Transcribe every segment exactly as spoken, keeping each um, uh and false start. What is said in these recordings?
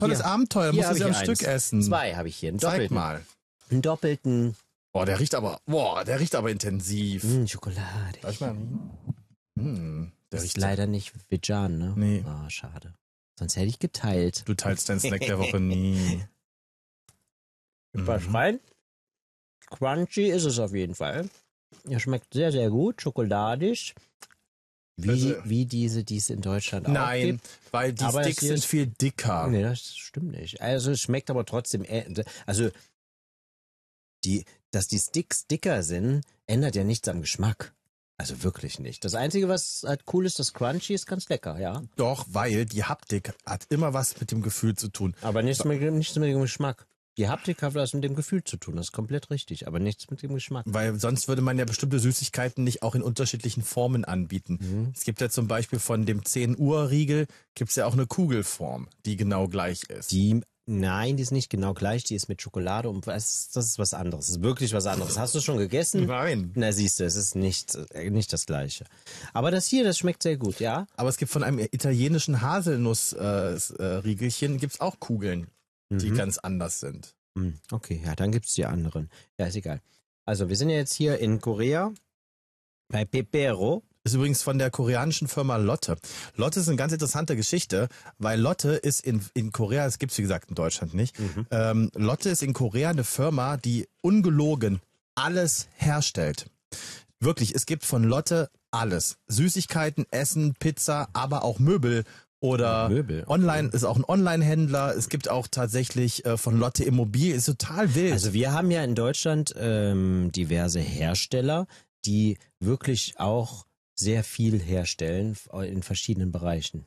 Tolles Hier. Abenteuer, Hier musst du hab sie am ich Stück eins. essen. Zwei habe ich hier. Einen Zeig doppelten. mal. Einen doppelten. Boah, der riecht aber, boah, der riecht aber intensiv. Mh, Schokolade. Darf ich mal riechen? Hm, der Das ist riecht leider nicht vegan, ne? Nee. Ah, schade. Sonst hätte ich geteilt. Du teilst deinen Snack der Woche nie. Was Mhm. rein? Crunchy ist es auf jeden Fall. Er schmeckt sehr, sehr gut. Schokoladig. Wie, Also- wie diese, die es in Deutschland auch Nein, gibt. weil die Aber das Sticks hier sind ist- viel dicker. Nee, das stimmt nicht. Also es schmeckt aber trotzdem, äh, also die, dass die Sticks dicker sind, ändert ja nichts am Geschmack. Also wirklich nicht. Das Einzige, was halt cool ist, das Crunchy ist ganz lecker, ja. Doch, weil die Haptik hat immer was mit dem Gefühl zu tun. Aber nichts mit, nichts mit dem Geschmack. Die Haptik hat was mit dem Gefühl zu tun, das ist komplett richtig, aber nichts mit dem Geschmack. Weil sonst würde man ja bestimmte Süßigkeiten nicht auch in unterschiedlichen Formen anbieten. Mhm. Es gibt ja zum Beispiel von dem zehn Uhr Riegel gibt's ja auch eine Kugelform, die genau gleich ist. Die, nein, die ist nicht genau gleich, die ist mit Schokolade und das, das ist was anderes. Das ist wirklich was anderes. Hast du schon gegessen? Nein. Na siehst du, es ist nicht, äh, nicht das Gleiche. Aber das hier, das schmeckt sehr gut, ja? Aber es gibt von einem italienischen Haselnuss-Riegelchen äh, Riegelchen gibt's auch Kugeln, die Mhm. ganz anders sind. Hm, okay, ja, dann gibt's die anderen. Ja, ist egal. Also, wir sind ja jetzt hier in Korea bei Pepero. Ist übrigens von der koreanischen Firma Lotte. Lotte ist eine ganz interessante Geschichte, weil Lotte ist in, in Korea, das gibt's wie gesagt in Deutschland nicht, Mhm. ähm, Lotte ist in Korea eine Firma, die ungelogen alles herstellt. Wirklich, es gibt von Lotte alles. Süßigkeiten, Essen, Pizza, aber auch Möbel oder Möbel, okay. online, ist auch ein Online-Händler. Es gibt auch tatsächlich äh, von Lotte Immobilien, ist total wild. Also, wir haben ja in Deutschland ähm, diverse Hersteller, die wirklich auch sehr viel herstellen in verschiedenen Bereichen.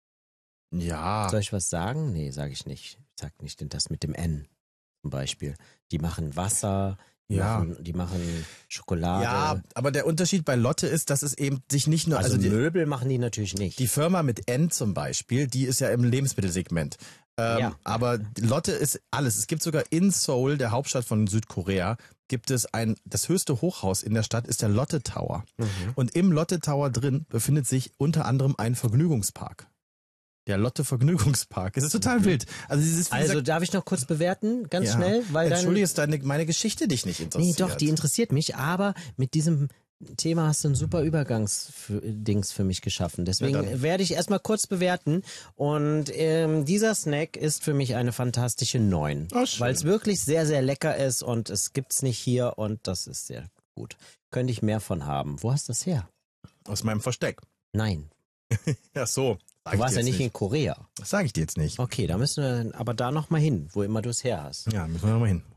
ja. Soll ich was sagen? Nee, sage ich nicht. Ich sag nicht das mit dem N zum Beispiel. Die machen Wasser, die, Ja. machen, die machen Schokolade. Ja, aber der Unterschied bei Lotte ist, dass es eben sich nicht nur, also, also, die, Möbel machen die natürlich nicht. die Firma mit N zum Beispiel, die ist ja im Lebensmittelsegment. Ähm, Ja. Aber Lotte ist alles. Es gibt sogar in Seoul, der Hauptstadt von Südkorea, gibt es ein, das höchste Hochhaus in der Stadt ist der Lotte Tower. Mhm. Und im Lotte Tower drin befindet sich unter anderem ein Vergnügungspark. Der Lotte Vergnügungspark. Es ist total wild. Also, dieses, wie Also gesagt, darf ich noch kurz bewerten, ganz ja. schnell, weil dann Entschuldige, ist deine, meine Geschichte dich nicht nee, interessiert. doch, die interessiert mich, aber mit diesem Thema hast du ein super Übergangsdings für mich geschaffen. Deswegen Na dann. werde ich erstmal kurz bewerten und ähm, dieser Snack ist für mich eine fantastische neun, Oh, schön. weil es wirklich sehr, sehr lecker ist und es gibt's nicht hier und das ist sehr gut. Könnte ich mehr von haben. Wo hast du das her? Aus meinem Versteck. Nein, Ja, so. Sag du ich warst dir ja jetzt nicht in Korea. Das sage ich dir jetzt nicht. Okay, da müssen wir aber da noch mal hin, wo immer du es her hast. Ja, müssen wir nochmal hin.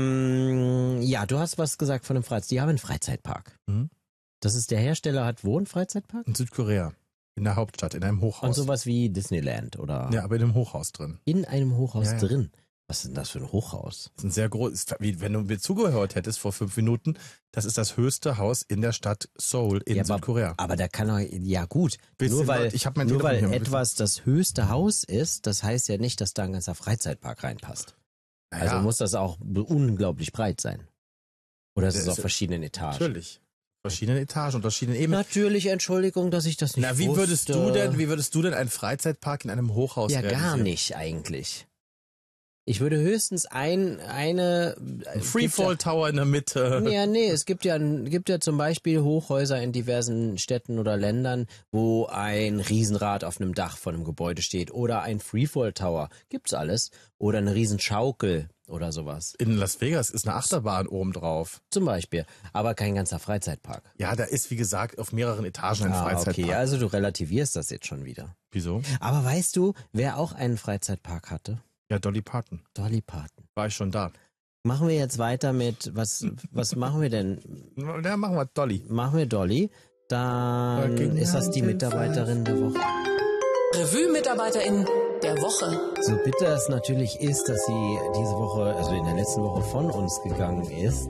Ähm, ja, du hast was gesagt von dem Freizeit. Die haben einen Freizeitpark. Mhm. Das ist der Hersteller hat wo einen Freizeitpark? In Südkorea. In der Hauptstadt, in einem Hochhaus. Und sowas wie Disneyland oder Ja, aber in einem Hochhaus drin. in einem Hochhaus Ja, ja. drin. Was ist denn das für ein Hochhaus? Das ist ein sehr groß, wie wenn du mir zugehört hättest vor fünf Minuten, das ist das höchste Haus in der Stadt Seoul in Ja, aber- Südkorea. Aber da kann er, ja gut, Bisschen nur weil, laut. Ich hab mein nur Telefon weil hier mal etwas das höchste Haus ist, das heißt ja nicht, dass da ein ganzer Freizeitpark reinpasst. Naja, Also muss das auch unglaublich breit sein. Oder ist Der es auf ist- verschiedenen Etagen? natürlich. Verschiedene Etagen und verschiedene Ebenen. Natürlich, Entschuldigung, dass ich das nicht Na, wie würdest wusste. du denn, wie würdest du denn einen Freizeitpark in einem Hochhaus Ja, gar realisieren? nicht eigentlich. Ich würde höchstens ein, eine... Ein Freefall Tower in der Mitte. Ja, nee, es gibt ja, gibt ja zum Beispiel Hochhäuser in diversen Städten oder Ländern, wo ein Riesenrad auf einem Dach von einem Gebäude steht oder ein Freefall Tower. Gibt's alles. Oder eine Riesenschaukel oder sowas. In Las Vegas ist eine Achterbahn oben drauf. Zum Beispiel. Aber kein ganzer Freizeitpark. Ja, da ist, wie gesagt, auf mehreren Etagen ein Ah, Freizeitpark. okay, also du relativierst das jetzt schon wieder. Wieso? Aber weißt du, wer auch einen Freizeitpark hatte? Ja, Dolly Parton. Dolly Parton. War ich schon da. Machen wir jetzt weiter mit, was, was machen wir denn? Ja, machen wir Dolly. Machen wir Dolly. Dann Fucking ist das die Mitarbeiterin der Woche. Revue-MitarbeiterInnen der Woche. So bitter es natürlich ist, dass sie diese Woche, also in der letzten Woche von uns gegangen ist,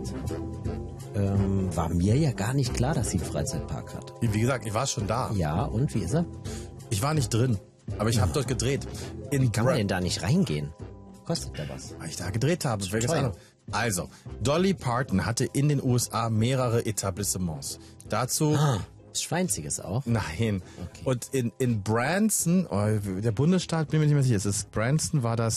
ähm, war mir ja gar nicht klar, dass sie einen Freizeitpark hat. Wie gesagt, ich war schon da. Ja, und wie ist er? Ich war nicht drin, aber ich habe dort gedreht. In Kann man Bra- denn da nicht reingehen? Kostet da was? Weil ich da gedreht habe. Ist Welches teuer. andere? Also, Dolly Parton hatte in den U S A mehrere Etablissements. Dazu, Ah, was Schweinziges auch. nein. Okay. Und in, in Branson, oh, der Bundesstaat, bin mir nicht mehr sicher, es ist Branson, war das